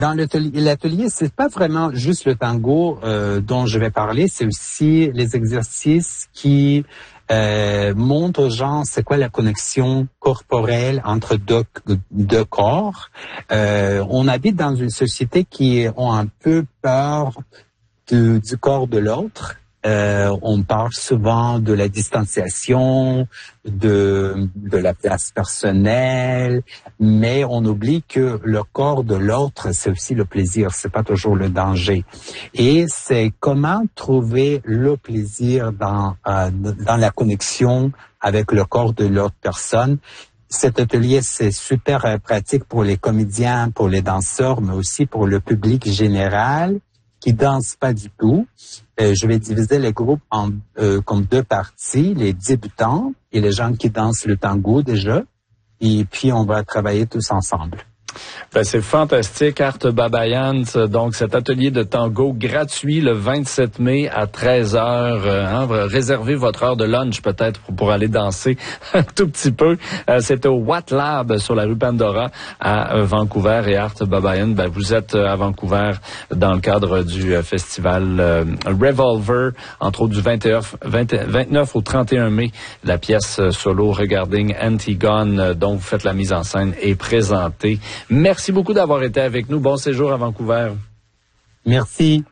Dans l'atelier, c'est pas vraiment juste le tango dont je vais parler, c'est aussi les exercices qui montrent aux gens c'est quoi la connexion corporelle entre deux corps. On habite dans une société qui ont un peu peur du corps de l'autre. On parle souvent de la distanciation, de la place personnelle, mais on oublie que le corps de l'autre, c'est aussi le plaisir, c'est pas toujours le danger. Et c'est comment trouver le plaisir dans la connexion avec le corps de l'autre personne. Cet atelier, c'est super pratique pour les comédiens, pour les danseurs, mais aussi pour le public général qui danse pas du tout. Je vais diviser les groupes comme deux parties, les débutants et les gens qui dansent le tango déjà. Et puis, on va travailler tous ensemble. Ben, c'est fantastique, Art Babayan. Donc, cet atelier de tango gratuit le 27 mai à 13h. Réservez votre heure de lunch peut-être pour aller danser un tout petit peu. C'est au Watt Lab sur la rue Pandora à Vancouver. Et Art Babayan, ben, vous êtes à Vancouver dans le cadre du festival Revolver, entre autres du 29 au 31 mai. La pièce solo Regarding Antigone, dont vous faites la mise en scène, est présentée. Merci beaucoup d'avoir été avec nous. Bon séjour à Vancouver. Merci.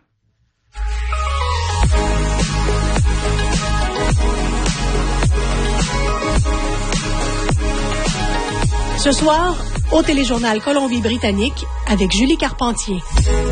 Ce soir, au Téléjournal Colombie-Britannique, avec Julie Carpentier.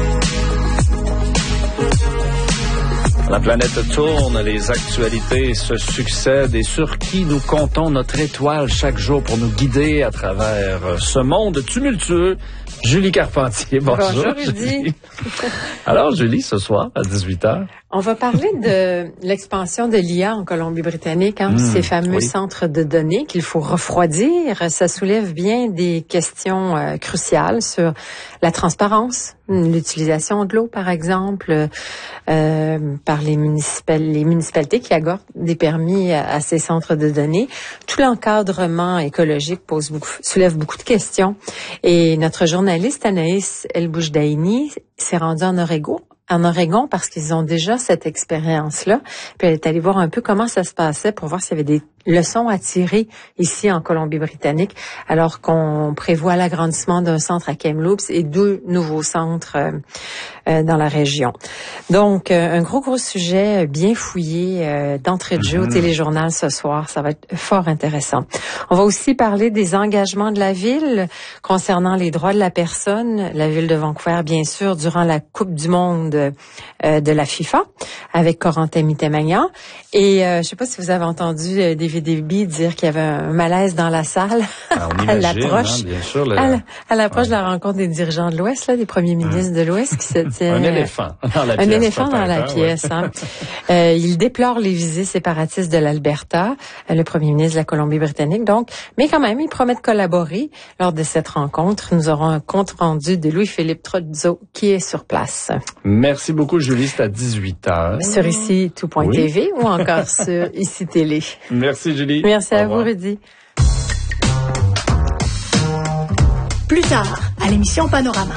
La planète tourne, les actualités se succèdent et sur qui nous comptons notre étoile chaque jour pour nous guider à travers ce monde tumultueux. Julie Carpentier, bonjour. Bonjour, Julie. Alors, Julie, ce soir, à 18h. On va parler de l'expansion de l'IA en Colombie-Britannique, ces fameux centres de données qu'il faut refroidir. Ça soulève bien des questions cruciales sur la transparence, l'utilisation de l'eau, par exemple, par les municipalités qui accordent des permis à ces centres de données. Tout l'encadrement écologique soulève beaucoup de questions. Et notre journaliste Anaïs El-Boujdaïni s'est rendue en Oregon parce qu'ils ont déjà cette expérience-là. Puis elle est allée voir un peu comment ça se passait pour voir s'il y avait des leçons à tirer ici en Colombie-Britannique, alors qu'on prévoit l'agrandissement d'un centre à Kamloops et 2 nouveaux centres dans la région. Donc, un gros sujet bien fouillé d'entrée de jeu au Téléjournal ce soir. Ça va être fort intéressant. On va aussi parler des engagements de la ville concernant les droits de la personne. La ville de Vancouver, bien sûr, durant la Coupe du monde de la FIFA avec Corentin Mittermagnan. Et je sais pas si vous avez entendu David Eby dire qu'il y avait un malaise dans la salle à l'approche à l'approche de la rencontre des dirigeants de l'Ouest, là, des premiers ministres de l'Ouest qui se tient un éléphant dans la pièce. Il déplore les visées séparatistes de l'Alberta, le premier ministre de la Colombie-Britannique. Donc, mais quand même, il promet de collaborer lors de cette rencontre. Nous aurons un compte rendu de Louis-Philippe Trotteau qui est sur place. Merci beaucoup, Julie. C'est à 18h. Sur ici tout.tv ou encore sur ici télé. Merci, Julie. Merci à vous, Rudy. Plus tard, à l'émission Panorama.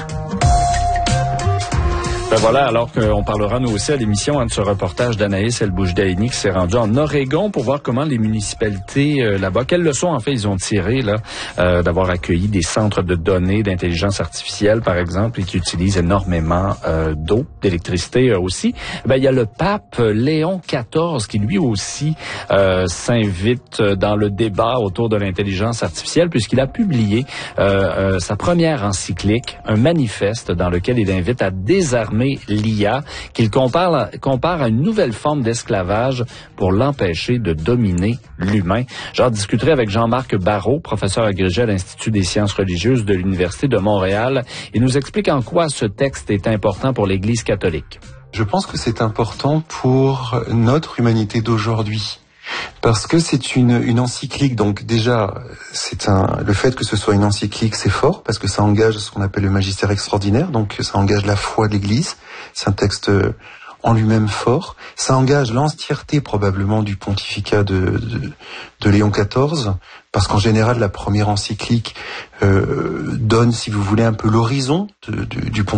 Ben voilà, alors qu'on parlera nous aussi à l'émission de ce reportage d'Anaïs El-Boujdaïni qui s'est rendu en Oregon pour voir comment les municipalités là-bas, quelles leçons en fait ils ont tirées là d'avoir accueilli des centres de données d'intelligence artificielle par exemple et qui utilisent énormément d'eau, d'électricité aussi. Ben il y a le pape Léon XIV qui lui aussi s'invite dans le débat autour de l'intelligence artificielle puisqu'il a publié sa première encyclique, un manifeste dans lequel il invite à désarmer l'IA, qu'il compare à une nouvelle forme d'esclavage pour l'empêcher de dominer l'humain. J'en discuterai avec Jean-Marc Barrault, professeur agrégé à l'Institut des sciences religieuses de l'Université de Montréal. Il nous explique en quoi ce texte est important pour l'Église catholique. Je pense que c'est important pour notre humanité d'aujourd'hui. Parce que c'est une encyclique, donc déjà, le fait que ce soit une encyclique, c'est fort, parce que ça engage ce qu'on appelle le magistère extraordinaire, donc ça engage la foi de l'Église. C'est un texte en lui-même fort. Ça engage l'entièreté probablement du pontificat de Léon XIV, parce qu'en général, la première encyclique donne, si vous voulez, un peu l'horizon du pontificat